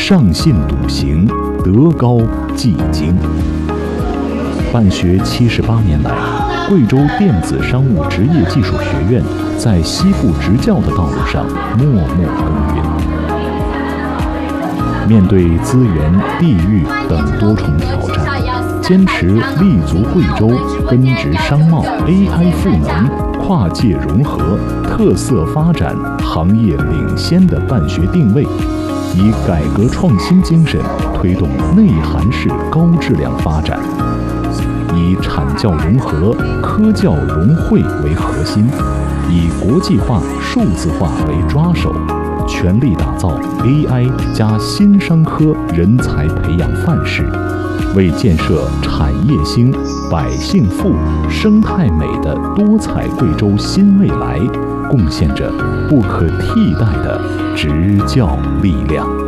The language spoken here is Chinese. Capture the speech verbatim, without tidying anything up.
上信笃行，德高继精。办学七十八年来，贵州电子商务职业技术学院在西部职教的道路上默默耕耘。面对资源、地域等多重挑战，坚持立足贵州根植商贸 A I 赋能、跨界融合、特色发展、行业领先的办学定位，以改革创新精神推动内涵式高质量发展，以产教融合、科教融汇为核心，以国际化、数字化为抓手，全力打造 A I 加新商科人才培养范式，为建设产业兴、百姓富、生态美的多彩贵州新未来贡献着不可替代的执教力量。